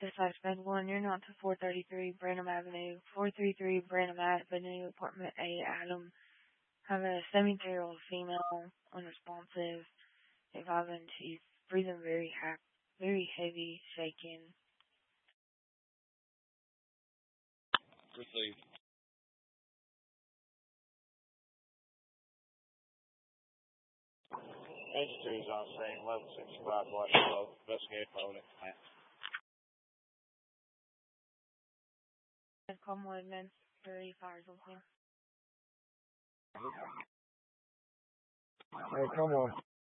Dispatch Med 1, you're not to 433 Branham Avenue. 433 Branham Avenue, Apartment A, Adam. Have a 73-year-old female, unresponsive, 5 inches, breathing very heavy, shaking. Received. Agency is on scene, 1165 Washington, investigate following it. Call Woodman, 30 fires on scene. Hey, come on.